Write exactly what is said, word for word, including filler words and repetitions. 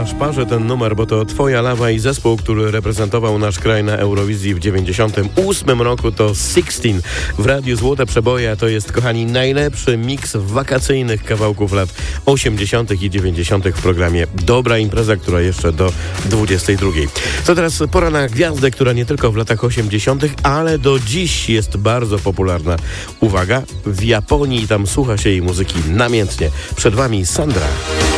aż parzę ten numer, bo to Twoja lawa i zespół, który reprezentował nasz kraj na Eurowizji w dziewięćdziesiątym ósmym roku, to Sixteen. W Radiu Złote Przeboje to jest, kochani, najlepszy miks wakacyjnych kawałków lat osiemdziesiątych i dziewięćdziesiątych w programie Dobra Impreza, która jeszcze do dwudziestej drugiej. To teraz pora na gwiazdę, która nie tylko w latach osiemdziesiątych, ale do dziś jest bardzo popularna. Uwaga, w Japonii tam słucha się jej muzyki namiętnie. Przed Wami Sandra.